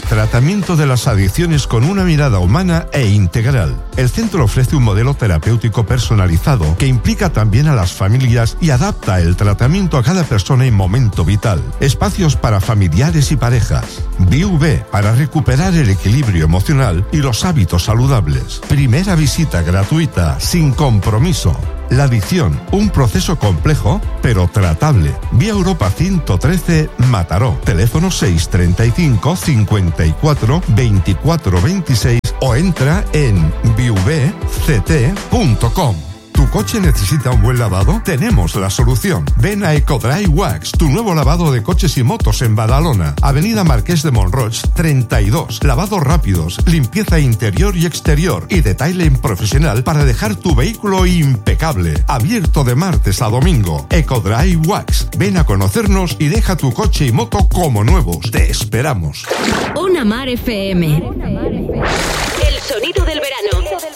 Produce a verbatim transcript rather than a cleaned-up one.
tratamiento de las adicciones con una mirada humana e integral. El centro ofrece un modelo terapéutico personalizado que implica también a las familias y adapta el tratamiento a cada persona y momento vital. Espacios para familiares y parejas. B V para recuperar el equilibrio emocional y los hábitos saludables. Primera visita gratuita, sin compromiso. La adicción, un proceso complejo, pero tratable. Vía Europa ciento trece, Mataró. Teléfono seis treinta y cinco, cincuenta y cuatro, veinticuatro veintiséis o entra en b v c t punto com. ¿Tu coche necesita un buen lavado? Tenemos la solución. Ven a Ecodry Wax, tu nuevo lavado de coches y motos en Badalona. Avenida Marqués de Monroig, treinta y dos. Lavados rápidos, limpieza interior y exterior y detailing profesional para dejar tu vehículo impecable. Abierto de martes a domingo. Ecodry Wax. Ven a conocernos y deja tu coche y moto como nuevos. Te esperamos. Una Mar F M. El sonido del verano.